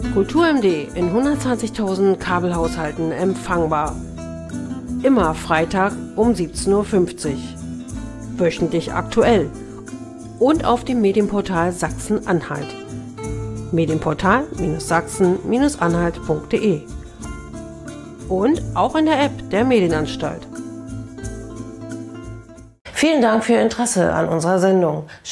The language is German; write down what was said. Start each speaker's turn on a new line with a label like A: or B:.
A: Kultur-MD in 120.000 Kabelhaushalten empfangbar. Immer Freitag um 17:50 Uhr. Wöchentlich aktuell. Und auf dem Medienportal Sachsen-Anhalt. Medienportal-sachsen-anhalt.de. Und auch in der App der Medienanstalt. Vielen Dank für Ihr Interesse an unserer Sendung.